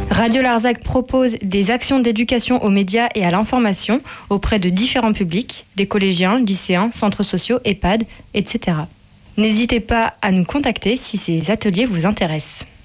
Radio Larzac propose des actions d'éducation aux médias et à l'information auprès de différents publics, des collégiens, lycéens, centres sociaux, EHPAD, etc. N'hésitez pas à nous contacter si ces ateliers vous intéressent.